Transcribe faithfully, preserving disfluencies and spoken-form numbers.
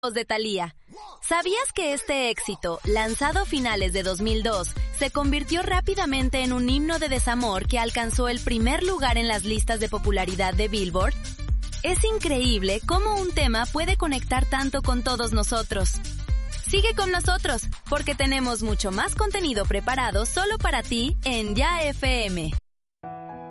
de Thalía. ¿Sabías que este éxito, lanzado a finales de dos mil dos, se convirtió rápidamente en un himno de desamor que alcanzó el primer lugar en las listas de popularidad de Billboard? Es increíble cómo un tema puede conectar tanto con todos nosotros. Sigue con nosotros, porque tenemos mucho más contenido preparado solo para ti en Ya F M.